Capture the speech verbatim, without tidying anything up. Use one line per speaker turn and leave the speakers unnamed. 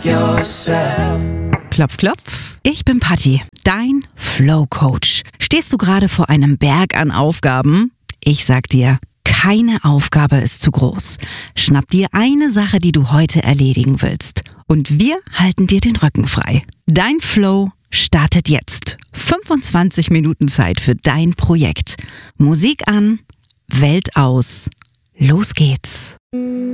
yourself.
Klopf, klopf. Ich bin Patti, dein Flow-Coach. Stehst du gerade vor einem Berg an Aufgaben? Ich sag dir, keine Aufgabe ist zu groß. Schnapp dir eine Sache, die du heute erledigen willst. Und wir halten dir den Rücken frei. Dein Flow startet jetzt. fünfundzwanzig Minuten Zeit für dein Projekt. Musik an, Welt aus. Los geht's.